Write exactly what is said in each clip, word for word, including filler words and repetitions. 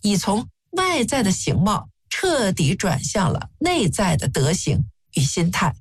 已从外在的形貌彻底转向了内在的德行与心态。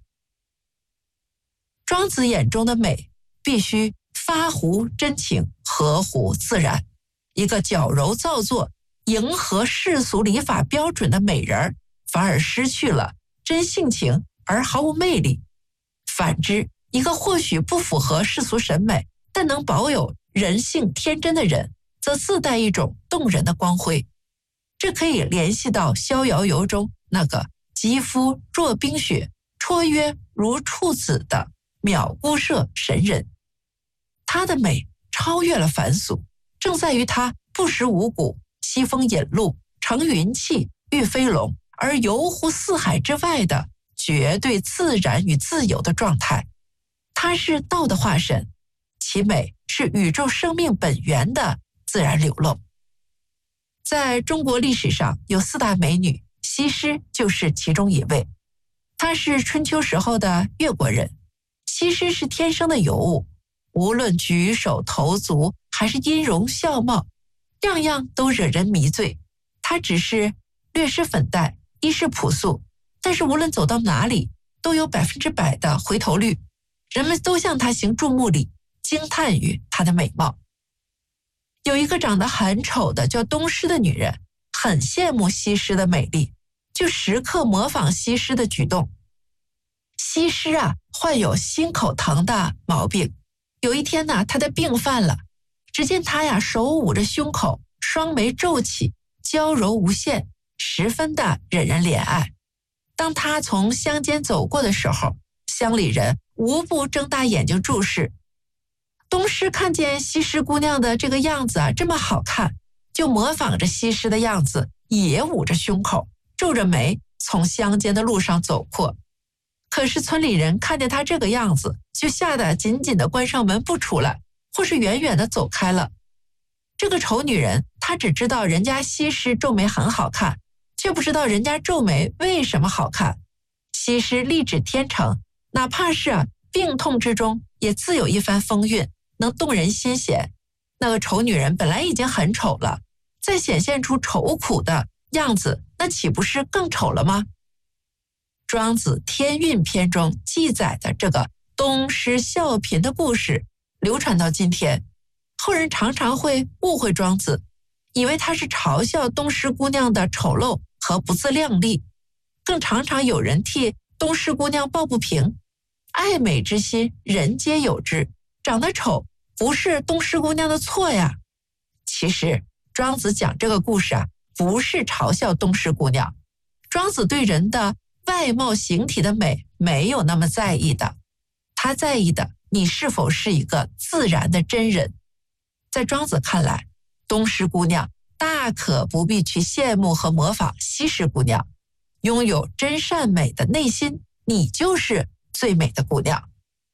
庄子眼中的美必须发乎真情，合乎自然。一个矫揉造作、迎合世俗礼法标准的美人儿，反而失去了真性情而毫无魅力。反之，一个或许不符合世俗审美，但能保有人性天真的人，则自带一种动人的光辉。这可以联系到《逍遥游》中那个肌肤若冰雪，绰约如处子的渺姑射神人。她的美超越了凡俗，正在于她不食五谷，西风引路，乘云气，御飞龙，而游乎四海之外的绝对自然与自由的状态。她是道的化身，其美是宇宙生命本源的自然流露。在中国历史上有四大美女，西施就是其中一位。她是春秋时候的越国人。西施是天生的尤物，无论举手投足还是音容笑貌，样样都惹人迷醉。她只是略施粉黛，衣饰朴素，但是无论走到哪里都有百分之百的回头率，人们都向她行注目礼，惊叹于她的美貌。有一个长得很丑的叫东施的女人，很羡慕西施的美丽，就时刻模仿西施的举动。西施啊，患有心口疼的毛病。有一天呢，她的病犯了，只见她呀手捂着胸口，双眉皱起，娇柔无限，十分的惹人怜爱。当她从乡间走过的时候，乡里人无不睁大眼睛注视。东施看见西施姑娘的这个样子啊这么好看，就模仿着西施的样子，也捂着胸口，皱着眉，从乡间的路上走过。可是村里人看见她这个样子，就吓得紧紧地关上门不出来，或是远远地走开了。这个丑女人，她只知道人家西施皱眉很好看，却不知道人家皱眉为什么好看。西施丽质天成，哪怕是啊病痛之中，也自有一番风韵，能动人心弦。那个丑女人本来已经很丑了，再显现出愁苦的样子，那岂不是更丑了吗？庄子《天运篇》中记载的这个东施效颦的故事流传到今天，后人常常会误会庄子，以为他是嘲笑东施姑娘的丑陋和不自量力，更常常有人替东施姑娘抱不平。爱美之心人皆有之，长得丑不是东施姑娘的错呀。其实庄子讲这个故事啊，不是嘲笑东施姑娘。庄子对人的外貌形体的美没有那么在意的，他在意的你是否是一个自然的真人。在庄子看来，东施姑娘大可不必去羡慕和模仿西施姑娘，拥有真善美的内心，你就是最美的姑娘。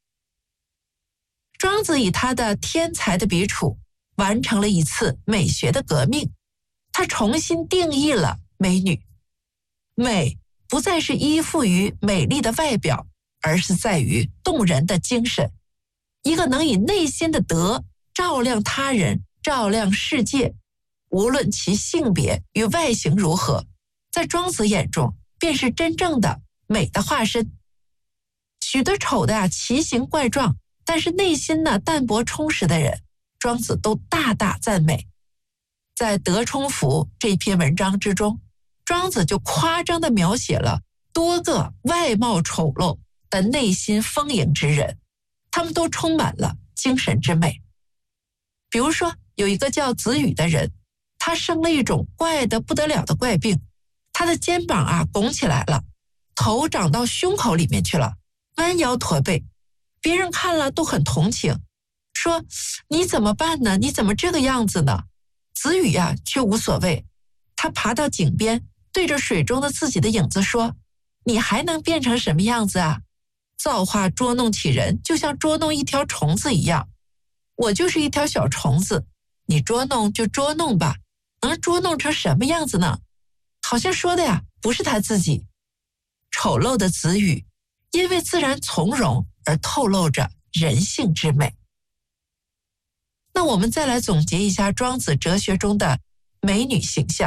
庄子以他的天才的笔触，完成了一次美学的革命。他重新定义了美女。美不再是依附于美丽的外表，而是在于动人的精神。一个能以内心的德照亮他人，照亮世界，无论其性别与外形如何，在庄子眼中便是真正的美的化身。许多丑的啊奇形怪状，但是内心呢淡泊充实的人，庄子都大大赞美。在《德充符》这篇文章之中，庄子就夸张地描写了多个外貌丑陋的内心丰盈之人，他们都充满了精神之美。比如说有一个叫子羽的人，他生了一种怪得不得了的怪病，他的肩膀啊拱起来了，头长到胸口里面去了，弯腰驼背。别人看了都很同情，说你怎么办呢？你怎么这个样子呢？子羽啊却无所谓，他爬到井边，对着水中的自己的影子说，你还能变成什么样子啊？造化捉弄起人，就像捉弄一条虫子一样，我就是一条小虫子，你捉弄就捉弄吧，能捉弄成什么样子呢？好像说的呀不是他自己。丑陋的子羽因为自然从容而透露着人性之美。那我们再来总结一下庄子哲学中的美女形象。